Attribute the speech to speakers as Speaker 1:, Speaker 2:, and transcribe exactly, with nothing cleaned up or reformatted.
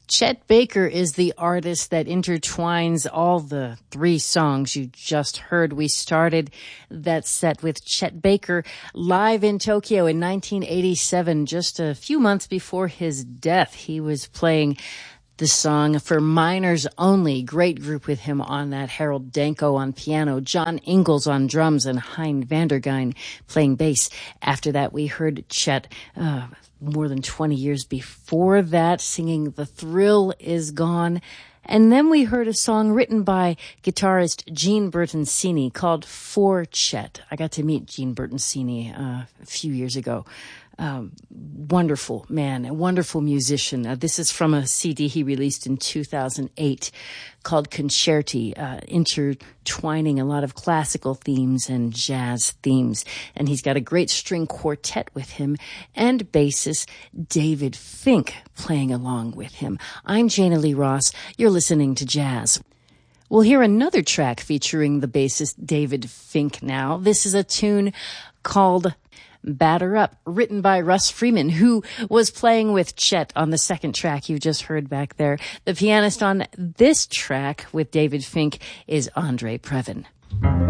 Speaker 1: Chet Baker is the artist that intertwines all the three songs you just heard. We started that set with Chet Baker live in Tokyo in nineteen eighty-seven, just a few months before his death. He was playing the song For Minors Only. Great group with him on that. Harold Danko on piano, John Ingalls on drums, and Hein Vandergein playing bass. After that, we heard Chet uh, more than twenty years before that singing The Thrill Is Gone. And then we heard a song written by guitarist Gene Bertoncini called For Chet. I got to meet Gene Bertoncini uh, a few years ago. Um, wonderful man, a wonderful musician. Uh, this is from a C D he released in two thousand eight called Concerti, uh, intertwining a lot of classical themes and jazz themes. And he's got a great string quartet with him and bassist David Fink playing along with him. I'm Jana Lee Ross. You're listening to Jazz. We'll hear another track featuring the bassist David Fink now. This is a tune called Batter Up, written by Russ Freeman, who was playing with Chet on the second track you just heard back there. The pianist on this track with David Fink is Andre Previn.